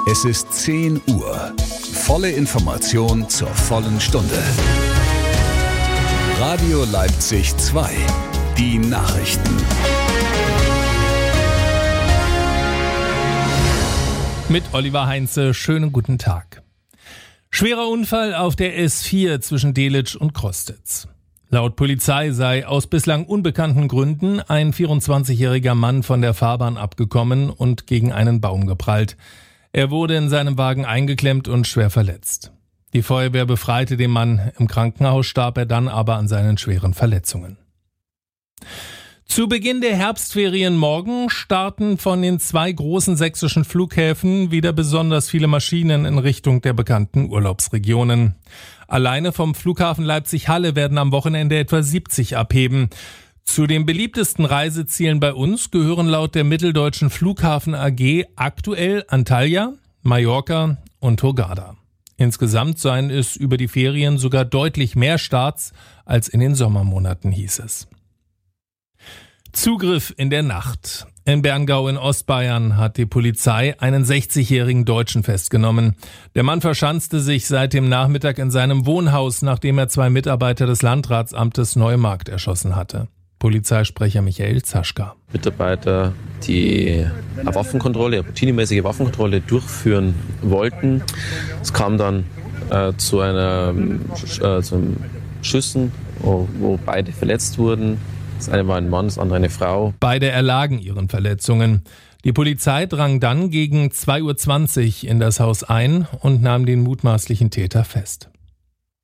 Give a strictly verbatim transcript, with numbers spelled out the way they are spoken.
Es ist zehn Uhr. Volle Information zur vollen Stunde. Radio Leipzig zwei. Die Nachrichten. Mit Oliver Heinze, schönen guten Tag. Schwerer Unfall auf der S vier zwischen Delitzsch und Crostitz. Laut Polizei sei aus bislang unbekannten Gründen ein vierundzwanzigjähriger Mann von der Fahrbahn abgekommen und gegen einen Baum geprallt. Er wurde in seinem Wagen eingeklemmt und schwer verletzt. Die Feuerwehr befreite den Mann. Im Krankenhaus starb er dann aber an seinen schweren Verletzungen. Zu Beginn der Herbstferien morgen starten von den zwei großen sächsischen Flughäfen wieder besonders viele Maschinen in Richtung der bekannten Urlaubsregionen. Alleine vom Flughafen Leipzig-Halle werden am Wochenende etwa siebzig abheben. Zu den beliebtesten Reisezielen bei uns gehören laut der Mitteldeutschen Flughafen A G aktuell Antalya, Mallorca und Hurghada. Insgesamt seien es über die Ferien sogar deutlich mehr Starts als in den Sommermonaten, hieß es. Zugriff in der Nacht. In Berngau in Ostbayern hat die Polizei einen sechzigjährigen Deutschen festgenommen. Der Mann verschanzte sich seit dem Nachmittag in seinem Wohnhaus, nachdem er zwei Mitarbeiter des Landratsamtes Neumarkt erschossen hatte. Polizeisprecher Michael Zaschka. Mitarbeiter, die eine Waffenkontrolle, eine routinemäßige Waffenkontrolle durchführen wollten. Es kam dann äh, zu einer äh, zu Schüssen, wo, wo beide verletzt wurden. Das eine war ein Mann, das andere eine Frau. Beide erlagen ihren Verletzungen. Die Polizei drang dann gegen zwei Uhr zwanzig in das Haus ein und nahm den mutmaßlichen Täter fest.